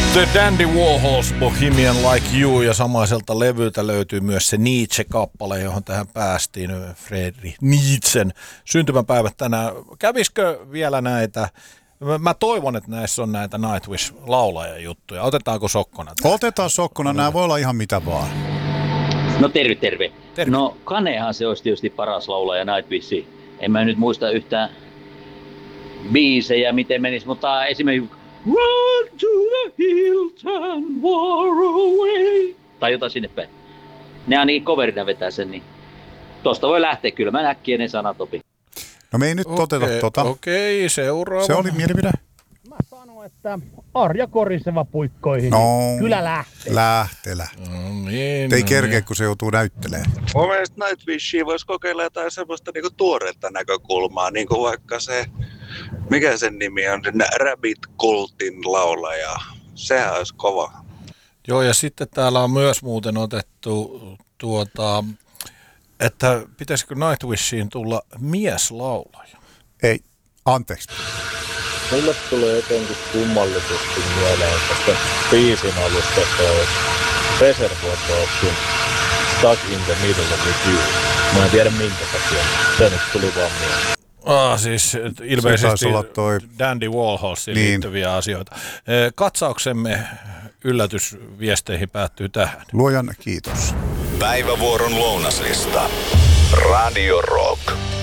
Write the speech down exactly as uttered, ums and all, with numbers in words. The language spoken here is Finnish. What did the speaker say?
The Dandy Warhols, Bohemian Like You, ja samaiselta levyltä löytyy myös se Nietzsche-kappale, johon tähän päästiin, Friedrich Nietzschen syntymäpäivät tänään. Kävisikö vielä näitä? Mä toivon, että näissä on näitä Nightwish-laulajajuttuja. Otetaanko sokkona? Otetaan sokkona, nämä voi olla ihan mitä vaan. No terve, terve. terve. No Kanehan se olisi tietysti paras laulaja Nightwish. En mä nyt muista yhtään biisejä, miten menisi, mutta esimerkiksi Run to the hills and war away. Tai jotain sinne päin. Ne ainakin coverina vetää sen, niin tosta voi lähteä kyllä. Mä äkkiä ne sanat opin. No me ei nyt Okei, toteta tota. Okei, seuraava. Se oli mielipide. Mä sanon, että Arja Koriseva puikkoihin. No, Kyllä lähtee. Lähtelä. No niin, Ei no kerkeä, niin. kun se joutuu näyttelemään. Mun mielestä Nightwishia voisi kokeilla jotain semmoista niinku tuoretta näkökulmaa, niin kuin vaikka se, mikä sen nimi on, se Rabbit Cultin laulaja. Sehän olisi kova. Joo, ja sitten täällä on myös muuten otettu tuota, että pitäisikö Nightwishiin tulla mieslaulaja? Ei, anteeksi. Mulle tulee jotenkin kummallisesti mieleen tästä biisin alusta toi Reservoir Dogsin Stuck in the Middle of You. Mä en tiedä minkä takia. Se nyt tuli vaan mieleen. Ah, siis ilmeisesti toi Dandy Warholsiin niin. liittyviä asioita. Katsauksemme yllätysviesteihin päättyy tähän. Luojan kiitos. Päivävuoron lounaslista. Radio Rock.